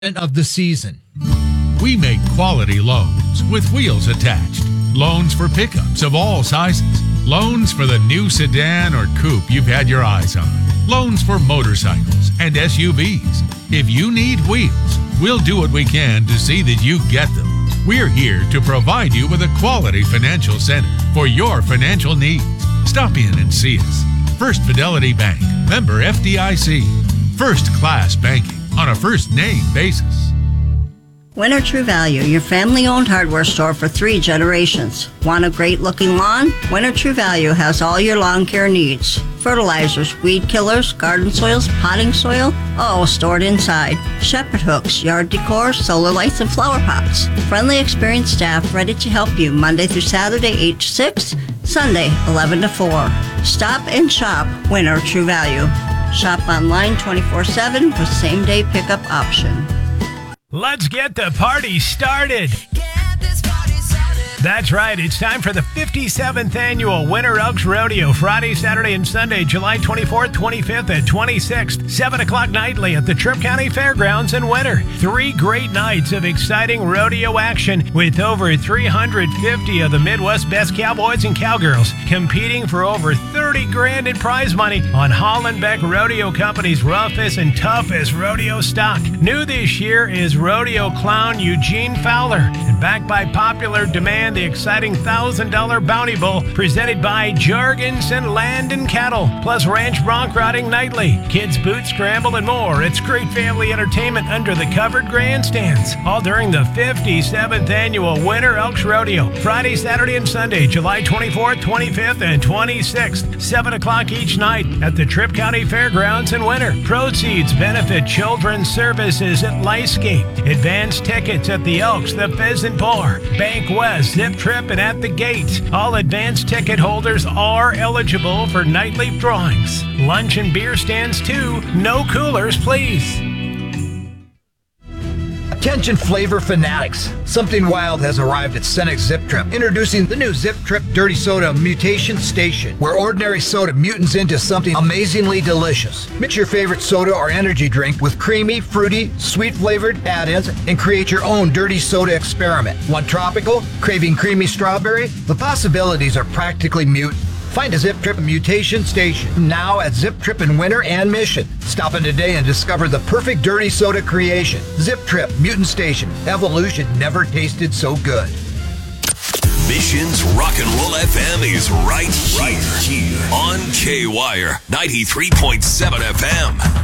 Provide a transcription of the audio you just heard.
of the season. We make quality loans with wheels attached. Loans for pickups of all sizes. Loans for the new sedan or coupe you've had your eyes on. Loans for motorcycles and SUVs. If you need wheels, we'll do what we can to see that you get them. We're here to provide you with a quality financial center for your financial needs. Stop in and see us. First Fidelity Bank, member FDIC. First class banking on a first name basis. Winter True Value, your family-owned hardware store for 3 generations. Want a great-looking lawn? Winter True Value has all your lawn care needs. Fertilizers, weed killers, garden soils, potting soil, all stored inside. Shepherd hooks, yard decor, solar lights, and flower pots. Friendly, experienced staff ready to help you Monday through Saturday, 8 to 6, Sunday, 11 to 4. Stop and shop Winter True Value. Shop online 24/7 with same-day pickup option. Let's get the party started. That's right. It's time for the 57th annual Winter Elks Rodeo, Friday, Saturday, and Sunday, July 24th, 25th, and 26th, 7 o'clock nightly at the Tripp County Fairgrounds in Winter. 3 great nights of exciting rodeo action with over 350 of the Midwest best cowboys and cowgirls competing for over 30 grand in prize money on Hollenbeck Rodeo Company's roughest and toughest rodeo stock. New this year is rodeo clown Eugene Fowler, and backed by popular demand, the exciting $1,000 Bounty Bowl presented by Jorgensen Land and Cattle, plus ranch bronc riding nightly, kids boot scramble, and more. It's great family entertainment under the covered grandstands, all during the 57th annual Winter Elks Rodeo, Friday, Saturday, and Sunday, July 24th, 25th, and 26th, 7 o'clock each night at the Tripp County Fairgrounds in Winter. Proceeds benefit Children's Services at Lifescape. Advanced tickets at the Elks, the Pheasant Bar, Bank West, Zip Trip, and at the gate. All advanced ticket holders are eligible for nightly drawings. Lunch and beer stands too. No coolers, please. Attention flavor fanatics. Something wild has arrived at Cenex Zip Trip. Introducing the new Zip Trip Dirty Soda Mutation Station, where ordinary soda mutants into something amazingly delicious. Mix your favorite soda or energy drink with creamy, fruity, sweet flavored add-ins and create your own dirty soda experiment. Want tropical? Craving creamy strawberry? The possibilities are practically mutant. Find a Zip Trip Mutation Station now at Zip Trip in Winter and Mission. Stop in today and discover the perfect dirty soda creation. Zip Trip Mutant Station. Evolution never tasted so good. Mission's Rock and Roll FM is right here on K-Wire 93.7 FM.